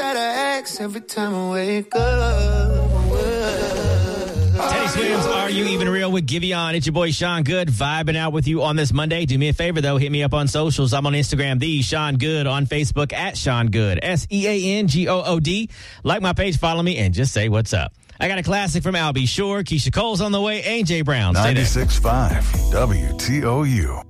that I ask every time I wake up. Teddy Swims, Are You Even Real with Giveon? It's your boy Sean Good vibing out with you on this Monday. Do me a favor, though. Hit me up on socials. I'm on Instagram, the Sean Good, on Facebook at Sean Good, SeanGood. Like my page, follow me, and just say what's up. I got a classic from Al B. Sure. Keisha Cole's on the way. AJ Brown. 96.5 WTOU.